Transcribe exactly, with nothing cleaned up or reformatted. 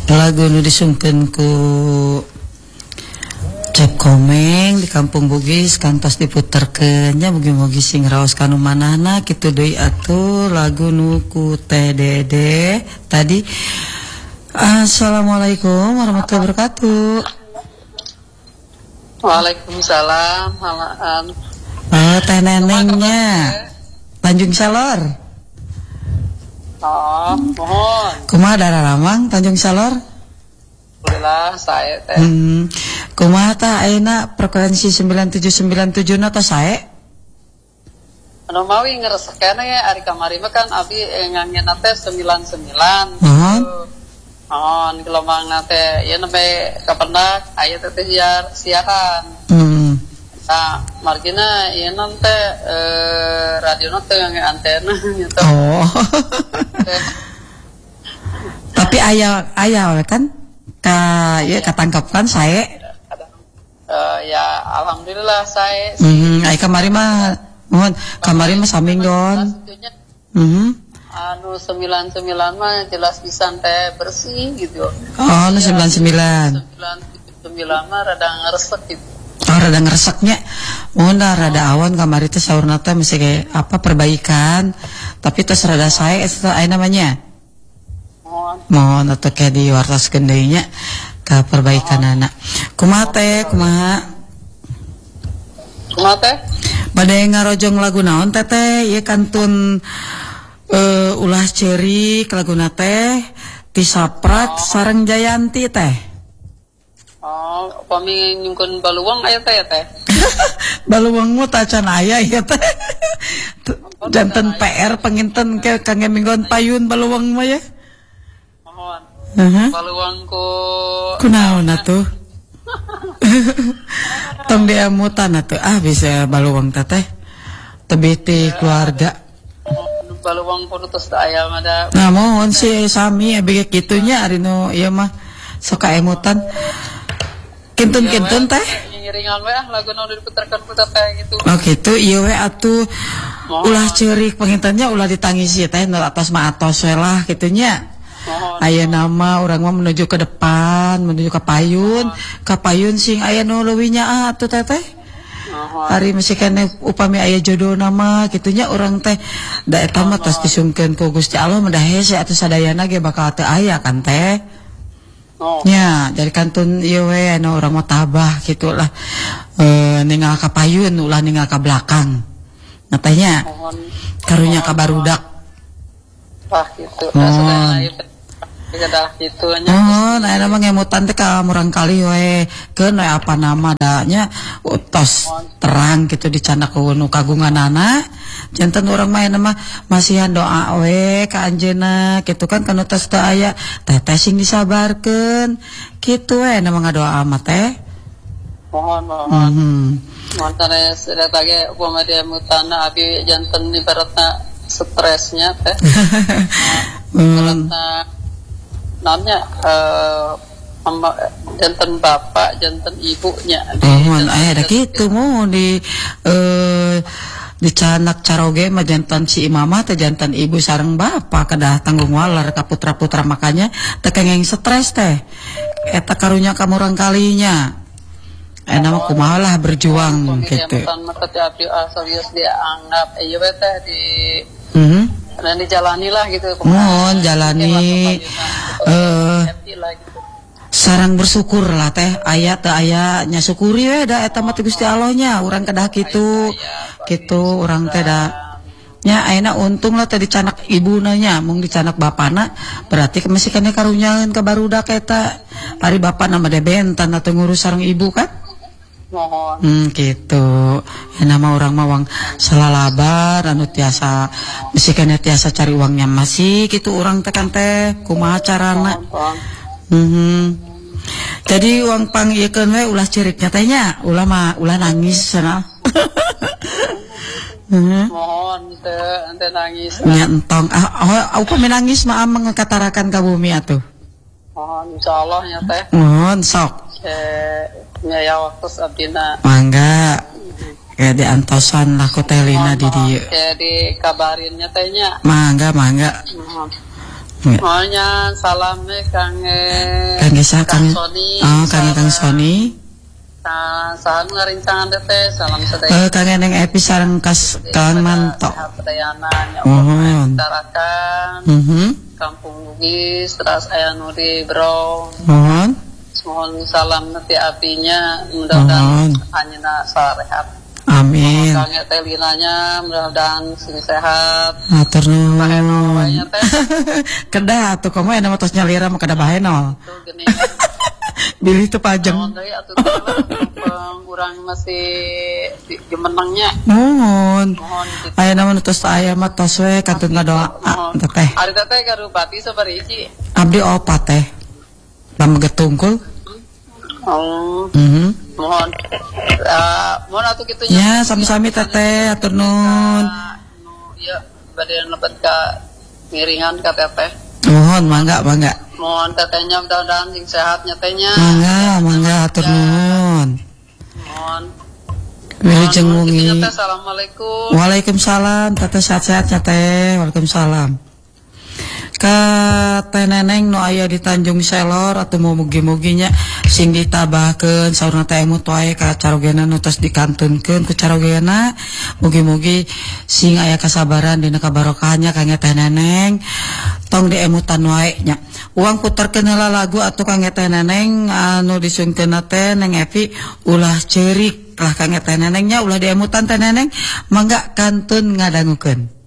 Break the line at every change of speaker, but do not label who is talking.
lagu nu disungkeun ku Cep Komeng di Kampung Bugis kantos diputerkeun nya mugi-mugi sing raos kanu manahna kitu deui atuh lagu nu ku Teh Dede tadi. Assalamualaikum warahmatullahi wabarakatuh.
Waalaikumsalam. Halaan.
Oh, Teh Nenengnya Tanjung Salor.
Oh, mohon.
Kumaha Dara Ramang Tanjung Salor?
Alhamdulillah saya teh.
Hmm. Kumaha tah ayeuna frekuensi sembilan tujuh sembilan tujuh na teh sae?
Anu mawi ngreseken ya ari kamari mah kan abi ngangena teh sembilan sembilan.
Heeh.
Oh, di gelombang nate ya nembe kapendak aya teh siar siaran.
Hmm.
Nah, margina ieu nanti eh radio nanti ngangge antena gitu.
Oh. Tapi aya aya we kan ka ya katangkepkan sae.
Uh, ya alhamdulillah saya.
Hmm, ai kamari mah mohon kamari mah saminggon. Hmm.
Anu sembilan sembilan mah jelas bisa teh bersih gitu.
Oh, nu sembilan sembilan.
sembilan sembilan mah rada ngeresek gitu.
Oh, rada ngereseknya. Mohon dah rada awan kamari teh saurna teh mesti kayak apa perbaikan. Tapi tos rada sae eta aya namanya.
Mohon.
Mohon atuh kayak di wartaskeun deui nya ka perbaikan anak. Kumaha teh kumaha?
Kumaha teh?
Bade ngarojong lagu naon teh teh ieu kantun Uh, ulah cerik laguna teh Tisaprak oh. Sareng Jayanti teh.
Oh, pami nyungkeun baluang aya teh teh.
Baluang mah tacan aya ieu teh. Janten P R panginten ke kangge minggon payun baluang mah ya.
Mohon.
Uh-huh.
Baluang ku
kunaon atuh? Tong diamutan atuh ah bisa baluang teh teh. Tebih ti keluarga.
Baluang punutus da aya mah da.
Nah, mohon si sami abege kitunya ari nu ieu mah sok emutan. Kintun-kintun teh.
Ngiringan we ah lagu nu diputerkeun ku teh gitu.
Oh gitu ieu we atuh ulah ceurik pangintennya ulah ditangisi teh nu atos mah atos we lah kitunya. Aya nama urang mah menuju ke depan, menuju ke payun, ka payun sing aya nu leuwih nyaah atuh teh teh. Hari masih kene upami aya jodoh nama gitunya orang teh da eta mah tos disungkeun ku Gusti Allah mah da hese atuh sadayana ge bakal teu aya kan teh. Oh. Nya dari kantun ieu we anu urang mah tabah gitulah. E, ningal ka payun ulah ningal ka belakang. Nah teh nya karunya ka barudak.
Wah gitu. Sadayana adalah gitu nya.
Oh, nah nama ngemutan teh ka murang kali we keun we apa nama da nya utos terang gitu dicanak ku nu kagunganana. Janten urang mah mah masihan doa we ka anjeunna gitu kan kana tos teu aya teteh sing disabarkeun. Kitu we nama ngadoa mah teh.
Mohon mohon.
Mhm.
Mohon tane sedaya ge upama dia mutana abi janten ibaratna stresnya teh. Ibaratna namanya uh, jantan bapak, jantan ibunya.
Mohon aya da kitu mohon di eh dicanak caroge mah jantan si imamah teh jantan ibu sareng bapak kedah tanggung walar ka putra-putra makanya teu kenging stres teh. Eta karunya ka murang kalinya. Eta mah kumaha lah berjuang kitu.
Jantan mah teh abdi asarius dianggap ieu teh di
Mhm.
dan dijalani lah gitu.
Mohon jalani eh sarang bersyukur lah teh aya teu aya nya syukuri we da eta mah Gusti Allah nya urang kedah kitu kitu urang teh da nya ayeuna untung lah teh dicanak ibuna nya mung dicanak bapana berarti masih kene karunyaeun ka barudak eta ari bapana mah de bentan atuh ngurus sareng ibu kan.
Mohon.
Hmm gitu. Ya nama orang mawang salalabar anu tiasa mesti kena tiasa cari uangnya masih gitu orang tekan teh kumaha carana. Mhm. Jadi uang pang iekeun we ulah ceuriknya teh nya, ulah mah ulah nangis cenah. Mhm.
Mohon teu ente nangis.
Nya entong ah oh, upami nangis mah amang ngakatarakan ka bumi atuh.
Mohon insyaallah nya teh.
Mohon sok.
Eh ya waktu abdina
mangga ya diantosan lah ku teh lina di dieu
ya dikabarinnya tehnya
mangga mangga
Maunya salamnya kange
Kange sa kange
Sony.
Oh, kange Kang Sony.
Nah, sahan ngarincangan teh salam sedaya.
Eh kange neng Epi sareng kas Kang Manto.
Sehat sedayana nya
Mohon.
tarakan.
Mhm.
Kampung Bugis terus aya nu di Bro.
Mohon.
Mohon salam nanti apinya mudah-mudahan hanya sarehat.
Amin.
Kange teh linanya mudah-mudahan sini sehat.
Hatur nuhun.
Baheno banyak teh.
Kedah atuh komo aya mah tos nyalira mah kedah baheno.
Tuh gini.
Bilih teu pajeng.
Naon deui atuh teh urang masih di menangnya.
Nuhun.
Mohon gitu.
Aya namun tos aya mah tos we kantun ngadoa teh.
Ari teh ka Bupati sabari hiji.
Abdi opat teh. Pamaget tungkul.
Oh.
Mhm.
Mohon. Uh, mohon atuh kitu nya.
Ya, sami-sami teteh atur nuhun.
Nu ieu bade lebet ka miringan ka teteh.
Mohon mangga mangga.
Mohon tetehnya mudah-mudahan sing sehat nya tehnya.
Mangga mangga atur nuhun.
Mohon.
Wilujeng mungi.
Assalamualaikum.
Waalaikumsalam, teteh sehat-sehat nya teh. Waalaikumsalam. Ka teh neneng nu aya di Tanjung Selor atuh mau mugi-muginya sing ditabahkeun saurna teh emut wae ka carogena nu tos dikantunkeun ku carogena mugi-mugi sing aya kasabaran dina kabarokahnya kange teh neneng tong diemutan wae nya. Uang puterkeun heula lagu atuh kange teh neneng anu disungkeun teh Neng Evi ulah ceurik lah kange teh nenengnya ulah diemutan teh neneng mangga kantun ngadangukeun.